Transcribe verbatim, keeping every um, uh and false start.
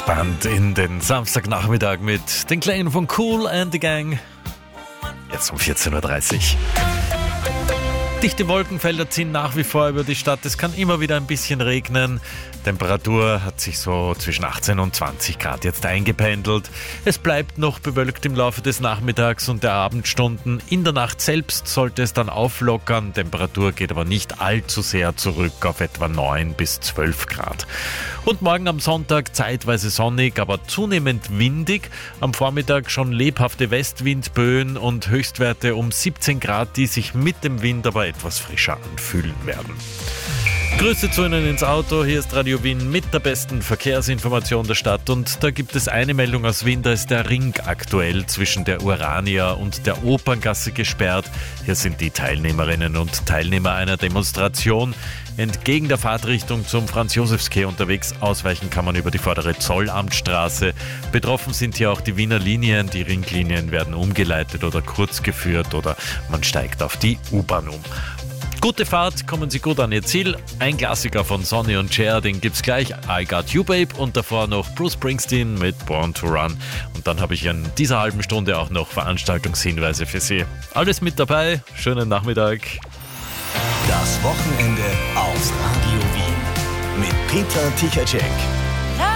Entspannt in den Samstagnachmittag mit den Klängen von Kool and the Gang. Jetzt um vierzehn Uhr dreißig. Dichte Wolkenfelder ziehen nach wie vor über die Stadt. Es kann immer wieder ein bisschen regnen. Temperatur hat sich so zwischen achtzehn und zwanzig Grad jetzt eingependelt. Es bleibt noch bewölkt im Laufe des Nachmittags und der Abendstunden. In der Nacht selbst sollte es dann auflockern. Temperatur geht aber nicht allzu sehr zurück auf etwa neun bis zwölf Grad. Und morgen am Sonntag zeitweise sonnig, aber zunehmend windig. Am Vormittag schon lebhafte Westwindböen und Höchstwerte um siebzehn Grad, die sich mit dem Wind aber etwas frischer anfühlen werden. Grüße zu Ihnen ins Auto, hier ist Radio Wien mit der besten Verkehrsinformation der Stadt und da gibt es eine Meldung aus Wien, da ist der Ring aktuell zwischen der Urania und der Operngasse gesperrt. Hier sind die Teilnehmerinnen und Teilnehmer einer Demonstration entgegen der Fahrtrichtung zum Franz-Josefs-Quai unterwegs. Ausweichen kann man über die vordere Zollamtstraße. Betroffen sind hier auch die Wiener Linien. Die Ringlinien werden umgeleitet oder kurz geführt oder man steigt auf die U-Bahn um. Gute Fahrt, kommen Sie gut an Ihr Ziel. Ein Klassiker von Sonny und Cher, den gibt's gleich, I Got You Babe, und davor noch Bruce Springsteen mit Born to Run. Und dann habe ich in dieser halben Stunde auch noch Veranstaltungshinweise für Sie. Alles mit dabei, schönen Nachmittag. Das Wochenende auf Radio Wien mit Peter Tichacek.